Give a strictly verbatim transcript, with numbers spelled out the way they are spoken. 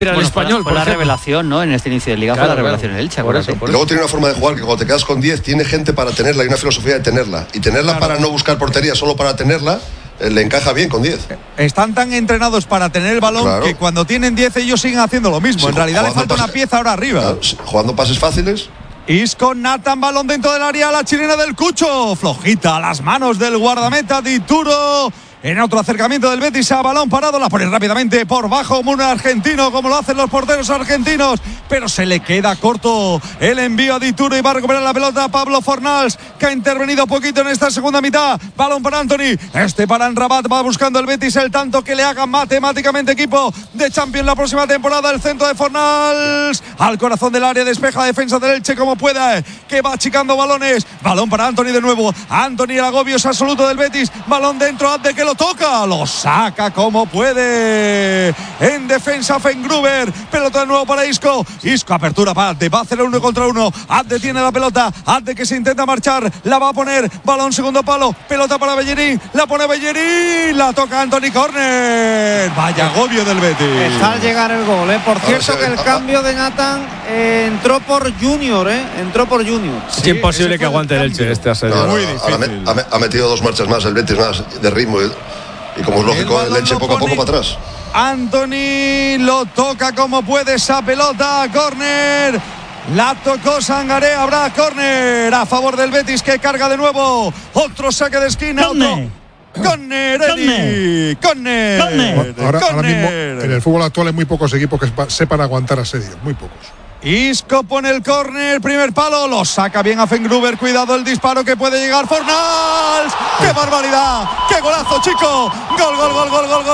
Bueno, el español, fue, fue la revelación, ¿no? En este inicio de liga claro, fue la revelación claro. en Elche. Por eso, por y luego tiene una forma de jugar que cuando te quedas con diez tiene gente para tenerla y una filosofía de tenerla. Y tenerla claro. para no buscar portería, solo para tenerla, eh, le encaja bien con diez. Están tan entrenados para tener el balón claro. que cuando tienen diez ellos siguen haciendo lo mismo. Sí, en realidad le falta pases, una pieza ahora arriba. Claro, jugando pases fáciles. Isco, Nathan, balón dentro del área, la chilena del Cucho. Flojita, las manos del guardameta Dituro. En otro acercamiento del Betis a balón parado, la pone rápidamente por bajo un argentino, como lo hacen los porteros argentinos, pero se le queda corto el envío a Dituro y va a recuperar la pelota Pablo Fornals, que ha intervenido poquito en esta segunda mitad. Balón para Anthony, este para Enrabat, va buscando el Betis el tanto que le haga matemáticamente equipo de Champions la próxima temporada. El centro de Fornals al corazón del área, despeja defensa del Elche como pueda, que va achicando balones. Balón para Anthony de nuevo, Anthony, el agobio es absoluto del Betis, balón dentro, de que lo toca, lo saca como puede. En defensa Fengruber, pelota de nuevo para Isco. Isco, apertura para Adde, va a hacer el uno contra uno. Adde tiene la pelota, Adde que se intenta marchar, la va a poner, balón segundo palo, pelota para Bellerín, la pone Bellerín, la toca Anthony, córner. Vaya agobio del Betis. Está al llegar el gol, ¿eh? Por cierto que el cambio de Nathan eh, entró por Junior, ¿eh? Entró por Junior. Sí, es imposible que aguante el Elche este asedio. No, no, muy difícil. Ha, ha metido dos marchas más el Betis más de ritmo. ¿eh? Y como es lógico, el Elche poco a poco para atrás. Anthony lo toca como puede esa pelota, córner. La tocó Sangaré, habrá córner a favor del Betis que carga de nuevo. Otro saque de esquina. ¿Dónde? Córner, Eddie. Córner. Ahora, ahora mismo en el fútbol actual hay muy pocos equipos que sepan aguantar asedios, muy pocos. Isco pone el córner, primer palo, lo saca bien a Fengruber, cuidado el disparo que puede llegar Fornals. ¡Qué barbaridad! ¡Qué golazo, chico! Gol, gol, gol, gol, gol, gol.